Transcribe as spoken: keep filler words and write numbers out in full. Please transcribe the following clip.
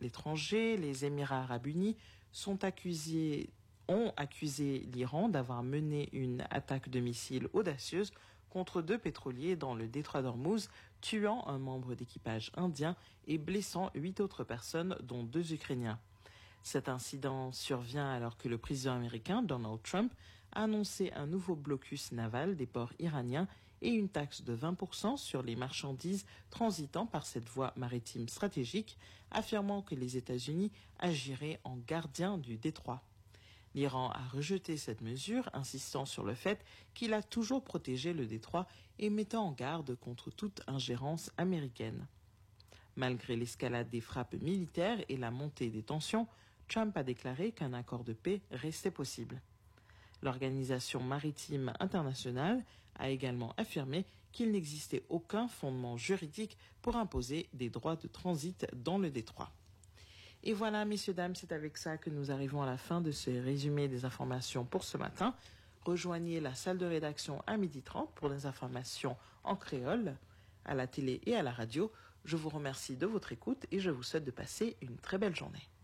l'étranger, les Émirats arabes unis sont accusés, ont accusé l'Iran d'avoir mené une attaque de missiles audacieuse contre deux pétroliers dans le détroit d'Ormuz, tuant un membre d'équipage indien et blessant huit autres personnes, dont deux Ukrainiens. Cet incident survient alors que le président américain Donald Trump a annoncé un nouveau blocus naval des ports iraniens et une taxe de vingt pour cent sur les marchandises transitant par cette voie maritime stratégique, affirmant que les États-Unis agiraient en gardien du détroit. L'Iran a rejeté cette mesure, insistant sur le fait qu'il a toujours protégé le détroit et mettant en garde contre toute ingérence américaine. Malgré l'escalade des frappes militaires et la montée des tensions, Trump a déclaré qu'un accord de paix restait possible. L'Organisation maritime internationale a également affirmé qu'il n'existait aucun fondement juridique pour imposer des droits de transit dans le détroit. Et voilà, messieurs, dames, c'est avec ça que nous arrivons à la fin de ce résumé des informations pour ce matin. Rejoignez la salle de rédaction à midi trente pour des informations en créole, à la télé et à la radio. Je vous remercie de votre écoute et je vous souhaite de passer une très belle journée.